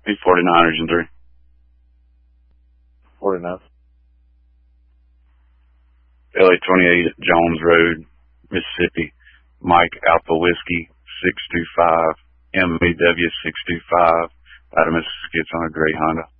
He's 49ers in 3. 49. LA 28 Jones Road, Mississippi. Mike Alpha Whiskey 625, MEW 625. Out of Mississippi, it's on a gray Honda.